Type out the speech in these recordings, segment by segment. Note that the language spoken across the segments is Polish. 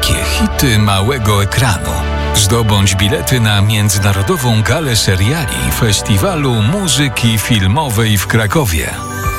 Wielkie hity małego ekranu. Zdobądź bilety na Międzynarodową Galę Seriali Festiwalu Muzyki Filmowej w Krakowie.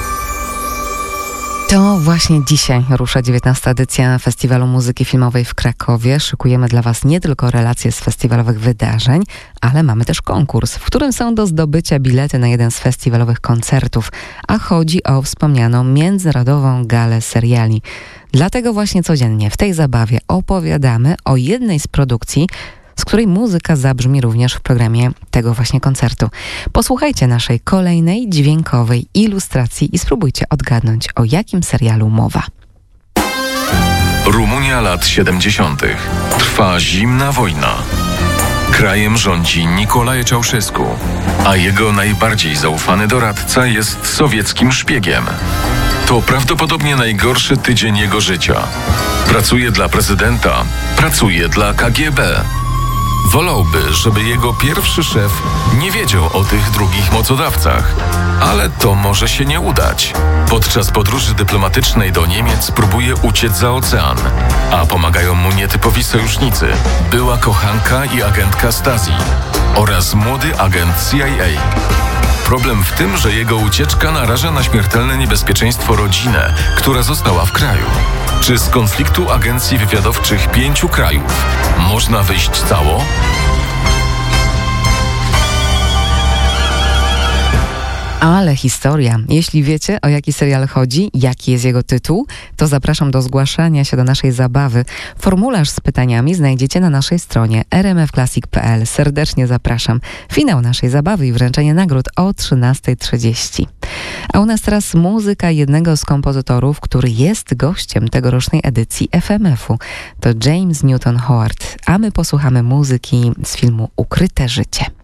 To właśnie dzisiaj rusza 19. edycja Festiwalu Muzyki Filmowej w Krakowie. Szykujemy dla Was nie tylko relacje z festiwalowych wydarzeń, ale mamy też konkurs, w którym są do zdobycia bilety na jeden z festiwalowych koncertów, a chodzi o wspomnianą Międzynarodową Galę Seriali. Dlatego właśnie codziennie w tej zabawie opowiadamy o jednej z produkcji, z której muzyka zabrzmi również w programie tego właśnie koncertu. Posłuchajcie naszej kolejnej dźwiękowej ilustracji i spróbujcie odgadnąć, o jakim serialu mowa. Rumunia lat 70. Trwa zimna wojna. Krajem rządzi Nicolae Ceausescu, a jego najbardziej zaufany doradca jest sowieckim szpiegiem. To prawdopodobnie najgorszy tydzień jego życia. Pracuje dla prezydenta, pracuje dla KGB. Wolałby, żeby jego pierwszy szef nie wiedział o tych drugich mocodawcach, ale to może się nie udać. Podczas podróży dyplomatycznej do Niemiec próbuje uciec za ocean, a pomagają mu nietypowi sojusznicy, była kochanka i agentka Stasi oraz młody agent CIA. Problem w tym, że jego ucieczka naraża na śmiertelne niebezpieczeństwo rodzinę, która została w kraju. Czy z konfliktu agencji wywiadowczych 5 krajów można wyjść cało? Ale historia. Jeśli wiecie, o jaki serial chodzi, jaki jest jego tytuł, to zapraszam do zgłaszania się do naszej zabawy. Formularz z pytaniami znajdziecie na naszej stronie rmfclassic.pl. Serdecznie zapraszam. Finał naszej zabawy i wręczenie nagród o 13:30. A u nas teraz muzyka jednego z kompozytorów, który jest gościem tegorocznej edycji FMF-u. To James Newton Howard, a my posłuchamy muzyki z filmu Ukryte życie.